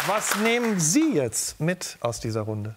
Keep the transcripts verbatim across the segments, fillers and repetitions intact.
Was nehmen Sie jetzt mit aus dieser Runde?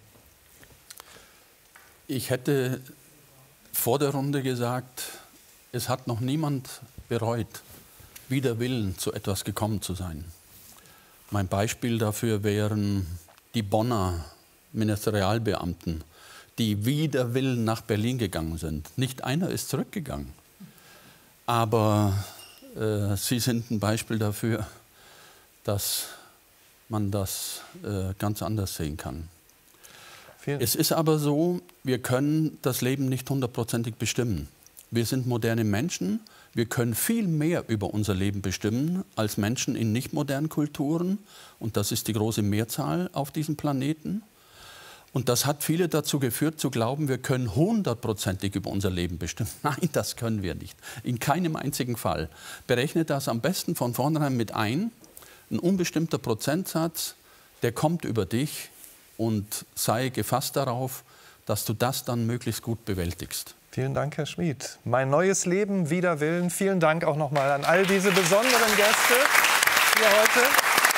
Ich hätte vor der Runde gesagt, es hat noch niemand bereut, wider Willen zu etwas gekommen zu sein. Mein Beispiel dafür wären die Bonner Ministerialbeamten, die wider Willen nach Berlin gegangen sind. Nicht einer ist zurückgegangen. Aber äh, sie sind ein Beispiel dafür, dass man das äh, ganz anders sehen kann. Vielen es ist aber so, wir können das Leben nicht hundertprozentig bestimmen. Wir sind moderne Menschen, wir können viel mehr über unser Leben bestimmen als Menschen in nicht modernen Kulturen. Und das ist die große Mehrzahl auf diesem Planeten. Und das hat viele dazu geführt, zu glauben, wir können hundertprozentig über unser Leben bestimmen. Nein, das können wir nicht. In keinem einzigen Fall. Berechne das am besten von vornherein mit ein. Ein unbestimmter Prozentsatz, der kommt über dich, und sei gefasst darauf, dass du das dann möglichst gut bewältigst. Vielen Dank, Herr Schmid. Mein neues Leben wider Willen. Vielen Dank auch noch mal an all diese besonderen Gäste hier heute.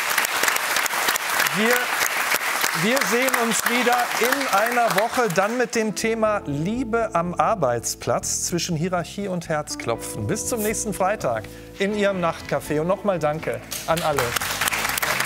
Wir, wir sehen uns wieder in einer Woche, dann mit dem Thema Liebe am Arbeitsplatz, zwischen Hierarchie und Herzklopfen. Bis zum nächsten Freitag in Ihrem Nachtcafé. Und nochmal danke an alle.